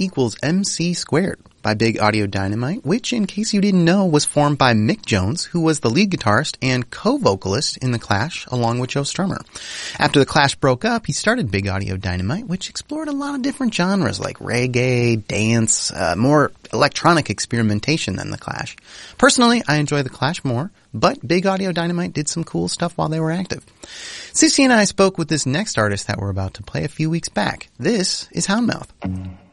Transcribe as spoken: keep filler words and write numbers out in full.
equals M C squared by Big Audio Dynamite, which, in case you didn't know, was formed by Mick Jones, who was the lead guitarist and co-vocalist in The Clash, along with Joe Strummer. After The Clash broke up, he started Big Audio Dynamite, which explored a lot of different genres like reggae, dance, uh, more electronic experimentation than The Clash. Personally, I enjoy The Clash more, but Big Audio Dynamite did some cool stuff while they were active. Sissy and I spoke with this next artist that we're about to play a few weeks back. This is Houndmouth.